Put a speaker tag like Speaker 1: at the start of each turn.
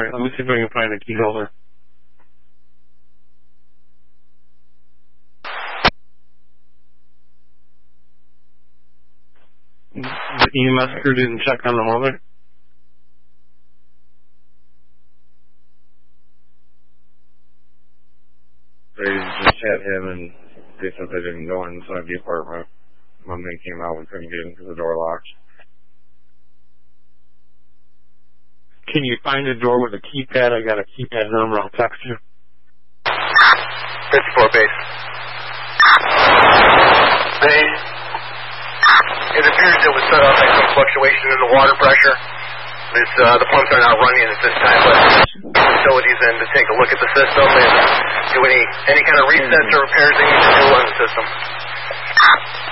Speaker 1: Alright, let me see if I can find a key holder. The EMS crew didn't check on the mother? They just hit him and they said they didn't go inside the apartment. When they came out, we couldn't get into the door locked. Can you find a door with a keypad? I got a keypad number. I'll text you.
Speaker 2: 54 base. It appears it was set off by some fluctuation in the water pressure. The pumps are not running at this time, but facilities in to take a look at the system and do any kind of resets or repairs they need to do on the system.